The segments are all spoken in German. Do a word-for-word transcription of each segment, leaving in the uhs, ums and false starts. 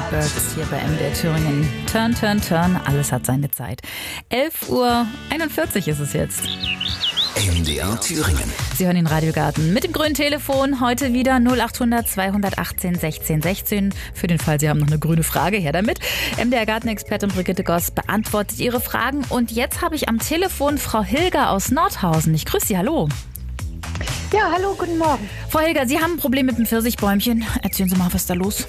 Birds hier bei M D R Thüringen. Turn, turn, turn, alles hat seine Zeit. elf Uhr einundvierzig ist es jetzt. M D R Thüringen. Sie hören den Radiogarten mit dem grünen Telefon. Heute wieder null achthundert zweihundertachtzehn sechzehn sechzehn. Für den Fall, Sie haben noch eine grüne Frage, her damit. M D R-Gartenexpertin Brigitte Goss beantwortet Ihre Fragen. Und jetzt habe ich am Telefon Frau Hilger aus Nordhausen. Ich grüße Sie, hallo. Ja, hallo, guten Morgen. Frau Hilger, Sie haben ein Problem mit dem Pfirsichbäumchen. Erzählen Sie mal, was ist da los?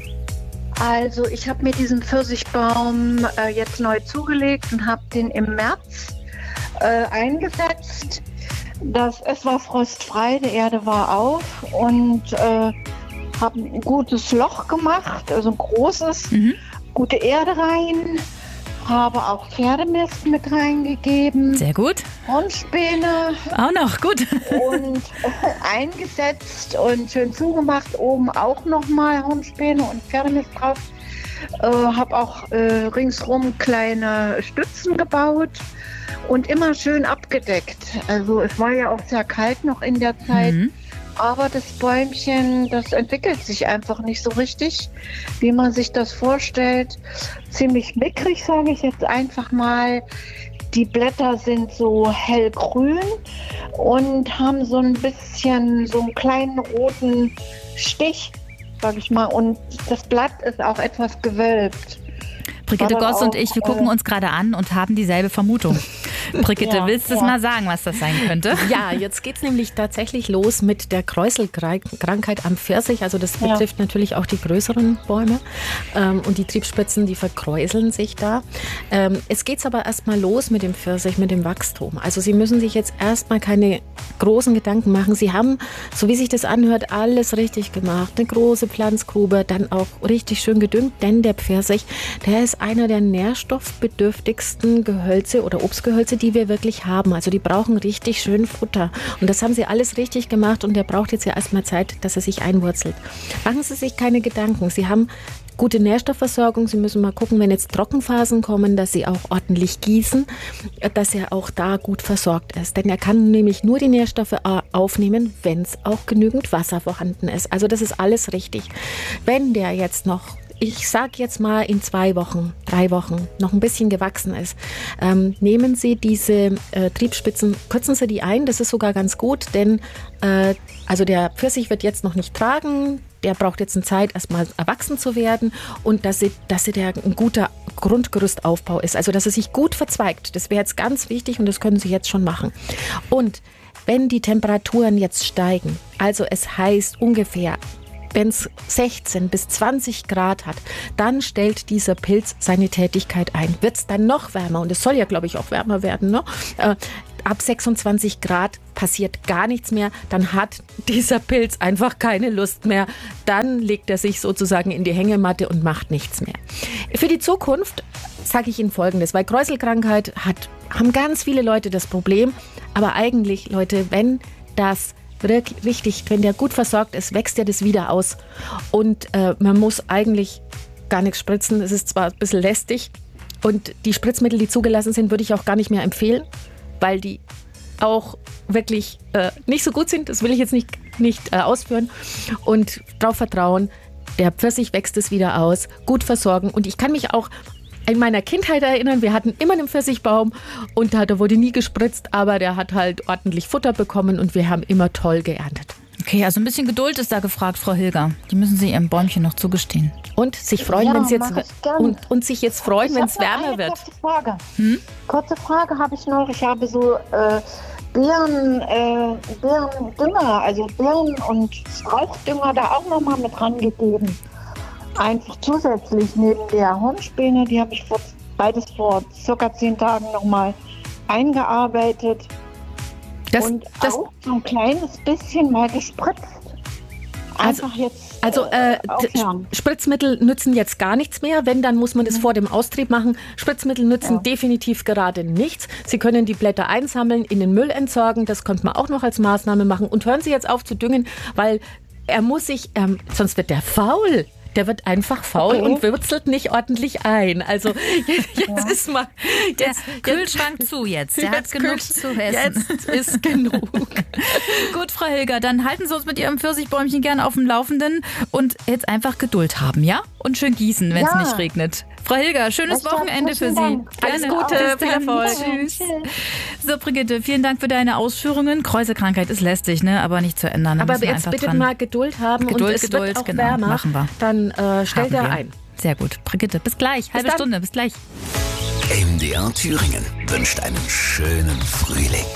Also ich habe mir diesen Pfirsichbaum äh, jetzt neu zugelegt und habe den im März äh, eingesetzt. Das, es war frostfrei, die Erde war auf und äh, habe ein gutes Loch gemacht, also ein großes, mhm. gute Erde rein. Habe auch Pferdemist mit reingegeben. Sehr gut. Hornspäne. Auch noch, gut. Und äh, eingesetzt und schön zugemacht. Oben auch nochmal Hornspäne und Pferdemist drauf. Äh, habe auch äh, ringsrum kleine Stützen gebaut und immer schön abgedeckt. Also es war ja auch sehr kalt noch in der Zeit. Mhm. Aber das Bäumchen, das entwickelt sich einfach nicht so richtig, wie man sich das vorstellt. Ziemlich mickrig, sage ich jetzt einfach mal. Die Blätter sind so hellgrün und haben so ein bisschen so einen kleinen roten Stich, sage ich mal. Und das Blatt ist auch etwas gewölbt. Brigitte Goss und ich, wir gucken uns gerade an und haben dieselbe Vermutung. Brigitte, ja, willst du ja. mal sagen, was das sein könnte? Ja, jetzt geht es nämlich tatsächlich los mit der Kräuselkrankheit am Pfirsich. Also das ja. betrifft natürlich auch die größeren Bäume. Ähm, und die Triebspitzen, die verkräuseln sich da. Ähm, es geht aber erstmal los mit dem Pfirsich, mit dem Wachstum. Also Sie müssen sich jetzt erstmal keine großen Gedanken machen. Sie haben, so wie sich das anhört, alles richtig gemacht. Eine große Pflanzgrube, dann auch richtig schön gedüngt. Denn der Pfirsich, der ist einer der nährstoffbedürftigsten Gehölze oder Obstgehölze, die wir wirklich haben. Also die brauchen richtig schön Futter. Und das haben sie alles richtig gemacht und der braucht jetzt ja erstmal Zeit, dass er sich einwurzelt. Machen Sie sich keine Gedanken. Sie haben gute Nährstoffversorgung. Sie müssen mal gucken, wenn jetzt Trockenphasen kommen, dass Sie auch ordentlich gießen, dass er auch da gut versorgt ist. Denn er kann nämlich nur die Nährstoffe aufnehmen, wenn es auch genügend Wasser vorhanden ist. Also das ist alles richtig. Wenn der jetzt noch ich sag jetzt mal in zwei Wochen, drei Wochen noch ein bisschen gewachsen ist, ähm, nehmen Sie diese äh, Triebspitzen, kürzen Sie die ein, das ist sogar ganz gut, denn äh, also der Pfirsich wird jetzt noch nicht tragen, der braucht jetzt eine Zeit, erstmal erwachsen zu werden und dass sie, dass sie der ein guter Grundgerüstaufbau ist, also dass er sich gut verzweigt, das wäre jetzt ganz wichtig und das können Sie jetzt schon machen. Und wenn die Temperaturen jetzt steigen, also es heißt ungefähr, wenn es sechzehn bis zwanzig Grad hat, dann stellt dieser Pilz seine Tätigkeit ein. Wird es dann noch wärmer, und es soll ja, glaube ich, auch wärmer werden, ne? Äh, ab sechsundzwanzig Grad passiert gar nichts mehr, dann hat dieser Pilz einfach keine Lust mehr. Dann legt er sich sozusagen in die Hängematte und macht nichts mehr. Für die Zukunft sage ich Ihnen Folgendes, weil Kräuselkrankheit hat, haben ganz viele Leute das Problem, aber eigentlich, Leute, wenn das richtig, wenn der gut versorgt ist, wächst ja das wieder aus. Und äh, man muss eigentlich gar nichts spritzen. Es ist zwar ein bisschen lästig. Und die Spritzmittel, die zugelassen sind, würde ich auch gar nicht mehr empfehlen, weil die auch wirklich äh, nicht so gut sind. Das will ich jetzt nicht, nicht äh, ausführen. Und darauf vertrauen, der Pfirsich wächst es wieder aus, gut versorgen. Und ich kann mich auch in meiner Kindheit erinnern, wir hatten immer einen Pfirsichbaum und da wurde nie gespritzt, aber der hat halt ordentlich Futter bekommen und wir haben immer toll geerntet. Okay, also ein bisschen Geduld ist da gefragt, Frau Hilger. Die müssen Sie Ihrem Bäumchen noch zugestehen. Und sich freuen, ja, wenn es jetzt und, und sich jetzt freuen, wenn es wärmer eine wird. Kurze Frage. Hm? Kurze Frage habe ich noch. Ich habe so äh, Beeren, äh, Beerendünger, also Beeren- und Strauchdünger da auch nochmal mit rangegeben. Einfach zusätzlich neben der Hornspäne, die habe ich vor, beides vor circa zehn Tagen nochmal eingearbeitet. Das, und das, auch so ein kleines bisschen mal gespritzt. Einfach also, jetzt Also äh, aufhören. Spritzmittel nützen jetzt gar nichts mehr. Wenn, dann muss man das mhm. vor dem Austrieb machen. Spritzmittel nützen ja. definitiv gerade nichts. Sie können die Blätter einsammeln, in den Müll entsorgen. Das könnte man auch noch als Maßnahme machen. Und hören Sie jetzt auf zu düngen, weil er muss sich, ähm, sonst wird der faul. Der wird einfach faul okay. und wurzelt nicht ordentlich ein. Also jetzt, jetzt ja. ist mal... Der jetzt, Kühlschrank jetzt, zu jetzt. Der jetzt hat genug zu essen. Jetzt ist genug. Gut, Frau Hilger, dann halten Sie uns mit Ihrem Pfirsichbäumchen gerne auf dem Laufenden und jetzt einfach Geduld haben, ja? Und und schön gießen, wenn es Ja. nicht regnet. Frau Hilger, schönes Das war Wochenende für vielen Sie. Dank. Alles Gerne. Gute, Bis viel dann. Erfolg. Tschüss. So, Brigitte, vielen Dank für deine Ausführungen. Kräuselkrankheit ist lästig, ne? Aber nicht zu ändern. Da Aber müssen wir jetzt einfach bitte dran. mal Geduld haben Geduld, und es Geduld, wird auch genau, wärmer. machen wir. Dann äh, stellt Haben er wir. ein. Sehr gut. Brigitte, bis gleich. Halbe dann. Stunde, bis gleich. M D R Thüringen wünscht einen schönen Frühling.